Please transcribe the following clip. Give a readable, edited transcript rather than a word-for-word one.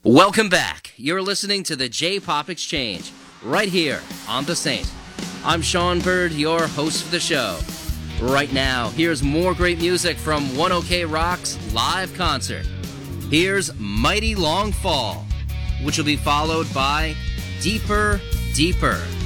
Welcome back. You're listening to the J-Pop Exchange, right here on The Saint. I'm Sean Bird, your host for the show. Right now, here's more great music from 1OK Rock's live concert. Here's Mighty Long Fall, which will be followed by Deeper, Deeper.